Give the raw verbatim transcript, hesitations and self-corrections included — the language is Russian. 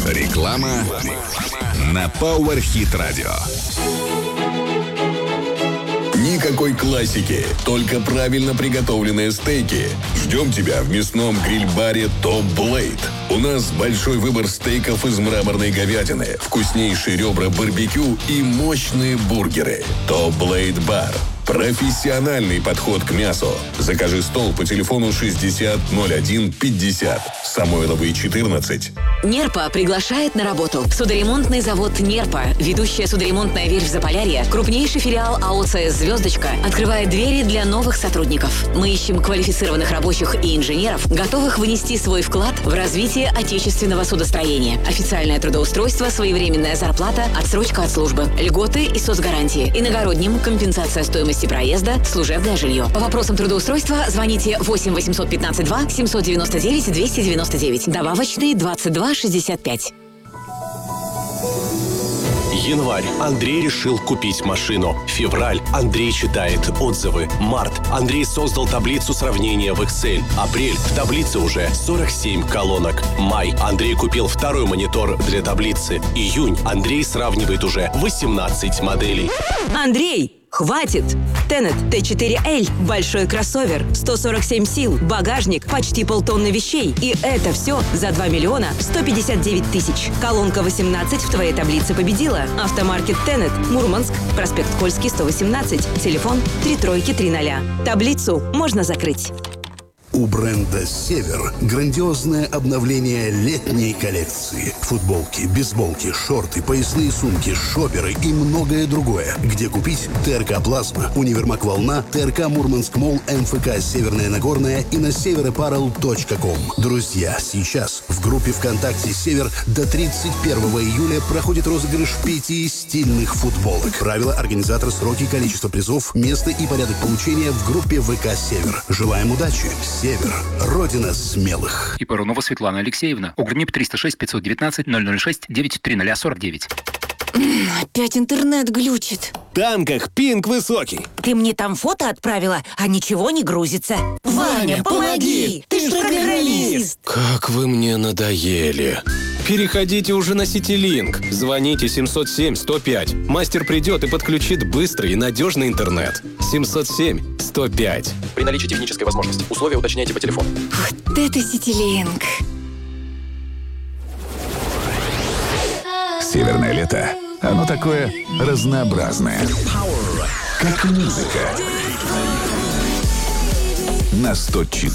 Реклама на Power-Hit Radio. Никакой классики, только правильно приготовленные стейки. Ждем тебя в мясном гриль-баре Top Blade. У нас большой выбор стейков из мраморной говядины, вкуснейшие ребра барбекю и мощные бургеры. Top Blade Bar. Профессиональный подход к мясу. Закажи стол по телефону шестьдесят ноль один пятьдесят. Самойловой четырнадцать. Нерпа приглашает на работу. Судоремонтный завод Нерпа, ведущая судоремонтная верфь Заполярья, крупнейший филиал АОЦС «Звездочка», открывает двери для новых сотрудников. Мы ищем квалифицированных рабочих и инженеров, готовых внести свой вклад в развитие отечественного судостроения. Официальное трудоустройство, своевременная зарплата, отсрочка от службы, льготы и соцгарантии. Иногородним компенсация стоимости проезда, служебное жилье. По вопросам трудоустройства звоните восемь восемьсот пятнадцать два семьсот девяносто девять двести девяносто девять. Добавочный двадцать два шестьдесят пять. Январь. Андрей решил купить машину. Февраль. Андрей читает отзывы. Март. Андрей создал таблицу сравнения в Excel. Апрель. В таблице уже сорок семь колонок. Май. Андрей купил второй монитор для таблицы. Июнь. Андрей сравнивает уже восемнадцать моделей. Андрей! Хватит! Тенет Т четыре Л. Большой кроссовер. сто сорок семь сил. Багажник. Почти полтонны вещей. И это все за два миллиона сто пятьдесят девять тысяч. Колонка восемнадцать в твоей таблице победила. Автомаркет Тенет. Мурманск. Проспект Кольский, сто восемнадцать. Телефон три тройки три ноля. Таблицу можно закрыть. У бренда «Север» грандиозное обновление летней коллекции. Футболки, бейсболки, шорты, поясные сумки, шоперы и многое другое. Где купить? ТРК «Плазма», Универмаг «Волна», ТРК «Мурманск Молл», МФК «Северная Нагорная» и на север аппарел точка ком. Друзья, сейчас в группе ВКонтакте «Север» до тридцать первого июля проходит розыгрыш пяти стильных футболок. Правила, организатор, сроки, количество призов, место и порядок получения в группе ВК «Север». Желаем удачи! «Север» – родина смелых. И Парунова Светлана Алексеевна. Угрюмип триста шесть пятьсот девятнадцать ноль ноль шесть девять три ноль сорок девять. Опять интернет глючит. В танках пинг высокий. Ты мне там фото отправила, а ничего не грузится. Ваня, помоги! Ты ж программист! Как вы мне надоели. Переходите уже на Ситилинк. Звоните семьсот семь сто пять. Мастер придет и подключит быстрый и надежный интернет. семьсот семь сто пять. При наличии технической возможности. Условия уточняйте по телефону. Вот это Ситилинк. Северное лето. Оно такое разнообразное. Как музыка. На сто четыре.